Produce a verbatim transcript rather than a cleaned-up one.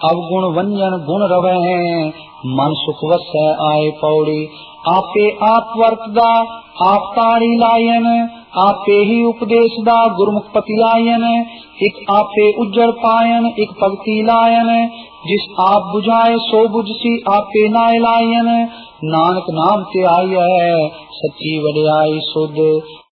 अवगुण वंजन गुण रवै मन सुख वसै आए पौड़ी। आपे आप वर्तदा आप ताड़ी लायन आपे ही उपदेश दा गुरमुख पति आयन। एक आपे उज्जड़ पायन एक भगति लायन जिस आप बुझाए सो बुझसी आपे नाय लायन। नानक नाम ते आईयै सच्ची वड्याई सुध